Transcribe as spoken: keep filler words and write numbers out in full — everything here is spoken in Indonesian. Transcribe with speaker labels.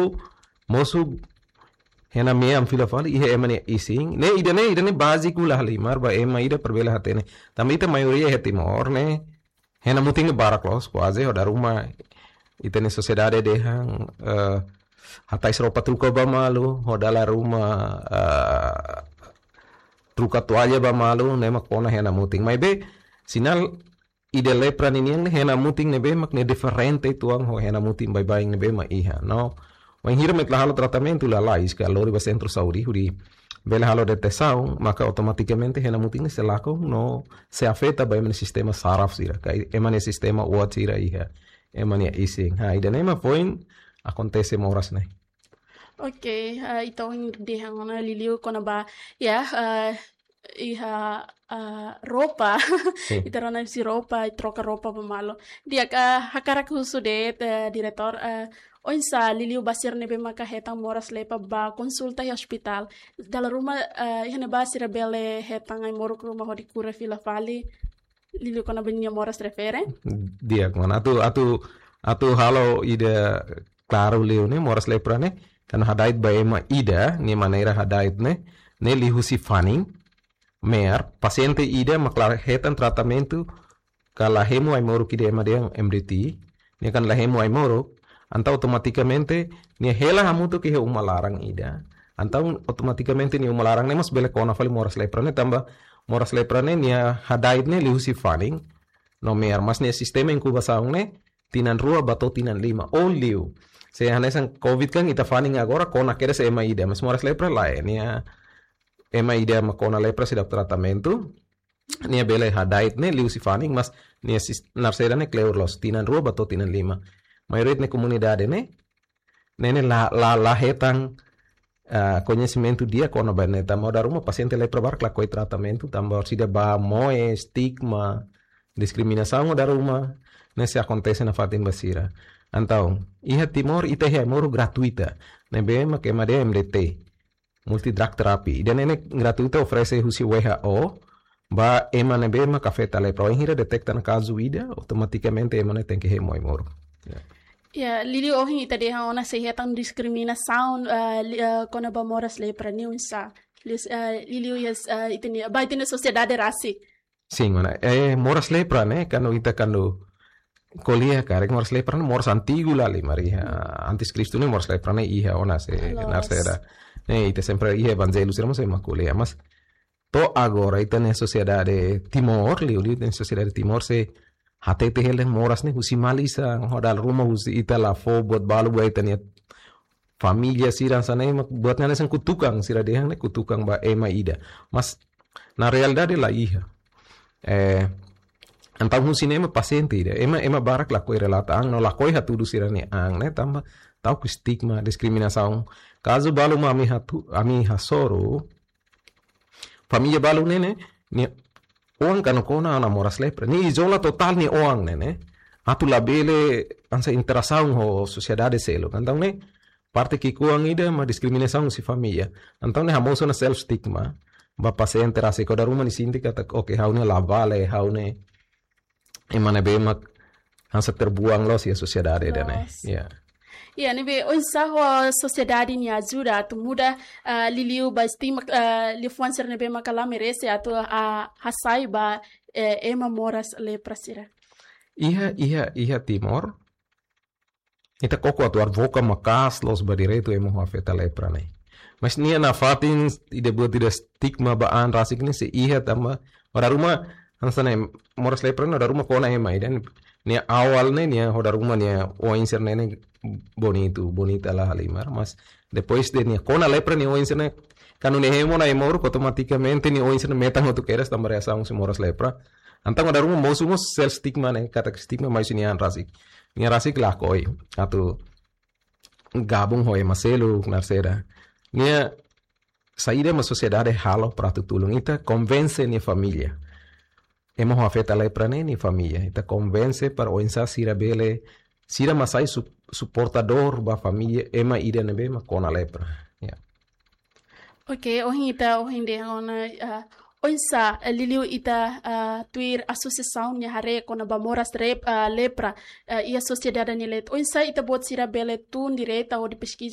Speaker 1: tempo mosu hena me am fila fali ihe emane ising ne ida ne ida ne básico la halimar ba ema ida perbela hatene também ita maioria é timor né hena muting baraklos quase o da rumah ita ne sociedade de hang uh, hatai seropa truka ba malu hodala rumah uh, truka toalha ba malu ne makona hena muting mai be sinal ida lepra niniang hena muting ne be mak ne diferente tuang ho hena muting bye bye ne be ma iha no wan hira met lahalo tratamento la lais ka lori ba centro saudi huri bela halo detecção maka automaticamente hena muting se lako no se afeta ba emane sistema saraf sira ka emane sistema o tira iha emane ising ha ida nema point acontece moras né.
Speaker 2: Ok, uh, então dihang na liliu ko na ba ya uh, iha uh, roupa
Speaker 1: Sim.
Speaker 2: ita na si roupa troca roupa pamalo dia ka hakarak husudet uh, diretor uh, onsa liliu basir nebe maka hetang moras lepa ba konsulta hi hospital dala rumah uh, ihana basir bele hetang ay moruk rumah hodi kura fila fali liliu ko na benya moras refere
Speaker 1: Dia mana atu atu atu halo ida claro leu ne moras lepra ne kan hadait ba ema ida ni maneira hadait ne ne lihusi fanning mer paciente ida maklar hetan tratamento kala hemo ay moro kide ema dia M D T ni kan la hemo ay moro anta automaticamente ni hela hamuto ki he umalarang ida anta automaticamente ni umalarang ne mas bele kona fali moras lepra ne tamba moras lepra ne ni hadait ne lihusi fanning no mer mas ni sistema incubação ne tinan rua bato tinan lima all liu se hanesan covid kan ita fanning agora kona queres ema ida mas moras lepra la ni ema ida ma kona lepra si tratamento ni bele hadait ne liu si fanning mas ni narsera ne cleurlos tinan rua bato tinan lima maioria ne comunidade ne nene la la la hetang uh, conhecimento dia kona baneta mo daruma paciente lepra bar la koi tratamento tambor si ba moe stigma discriminação daruma nesse acontece na Fatim Basira. Então, iha timor ita é moro gratuita. Nebe ma que made M D T. Multidrug therapy. Dan ene gratuita oferece husi W H O. Ba ema nebe ma café tale pro hira detecta na caso ida automaticamente ema ne tem que remoi moro.
Speaker 2: Yeah. Ya, lili ohin ita deha ona se hetang diskriminasaun uh, uh, kona ba moras lepra ni unsa. Uh, lili yes uh, itini ba itini sociedade rasi.
Speaker 1: Sim, mana. Eh moras lepra ne kano ita kano kolia karek moras lepra ne moras antigo la maria antes Cristo ne moras lepra ne iha ona se narsera. Ne ita sempre iha evangelho seramos em maculia, mas to agora ita ne sociedade Timor, liu liu ne sociedade Timor se hatete helen moras ne husi malisa hodal rumah husi ita la fo buat balu buat ita ne familia siran sana ema buat nane sang kutukang sira dehang ne kutukang ba ema ida. Mas na realidade la iha. Eh antang hun cinema paciente ida ema ema barak la koi relata ang no la koi hatu sira ne ang ne tamba tau ku stigma discriminação caso balu mami hatu ami hasoro família balu nene ni oang kano kona na moras lepra ni izola total ni oang nene atu labele ansa interação ho sociedade selo antang ne parte ki kuang ida ma discriminação si família antang ne hamoso na self stigma ba paciente rasi ko daruma ni sindika tak okay haune la vale haune emane bemak hansa terbuang lo si a sociedade dane yeah.
Speaker 2: Ya, nebe onsa ho sociedade ni ajuda tu muda uh, liliu ba stigma uh, li fonser nebe makala merece atu a uh, hasai ba uh, ema moras le prasira.
Speaker 1: Iha iha iha Timor. Ita koko atu advoca makas los ba direito emo afeta lepra ne. Mas nia na fatin ide buat tidak stigma ba an rasik ni se iha tama ora rumah hansa ne moras lepra no ora rumah kona ema dan nia awal ne nia ora rumah nia o inser ne bonito, bonita la halimar, mas depois de ni kona lepra ni oin sene kanu ne hemo na emor automaticamente ni oin sene metan o tu queres tambah reação se moras lepra antang ada rumah mau sumo self stigma ne kata stigma mais ni an rasik ni rasik la koi atu gabung hoy maselo narsera ni saída uma sociedade halo para tu tulung ita convence ni familia emo afeta lepra ne ni familia ita convence para oinsa sira bele sira masai su, suportador ba família ema ida nebe ma kona lepra yeah.
Speaker 2: Ok, ohin ita ohin de ona uh, onsa uh, liliu ita uh, tuir associação ni hare kona ba moras rep uh, lepra uh, ia sociedade ni let onsa ita bot sira bele tun direta o de pesquisa